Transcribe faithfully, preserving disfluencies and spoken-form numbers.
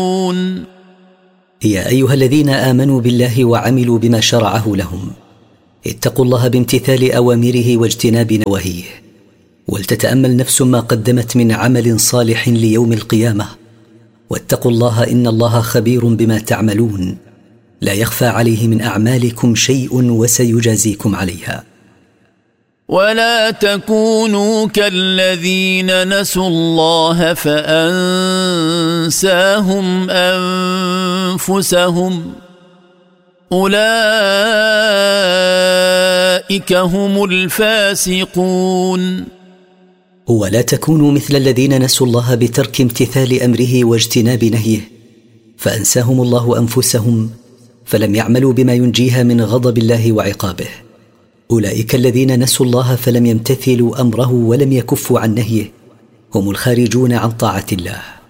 يا أيها الذين آمنوا بالله وعملوا بما شرعه لهم اتقوا الله بامتثال أوامره واجتناب نواهيه، ولتتأمل نفس ما قدمت من عمل صالح ليوم القيامة، واتقوا الله إن الله خبير بما تعملون، لا يخفى عليه من أعمالكم شيء وسيجازيكم عليها. ولا تكونوا كالذين نسوا الله فأنساهم أنفسهم أولئك هم الفاسقون. ولا تكونوا مثل الذين نسوا الله بترك امتثال أمره واجتناب نهيه فأنساهم الله أنفسهم فلم يعملوا بما ينجيها من غضب الله وعقابه. أولئك الذين نسوا الله فلم يمتثلوا أمره ولم يكفوا عن نهيه هم الخارجون عن طاعة الله.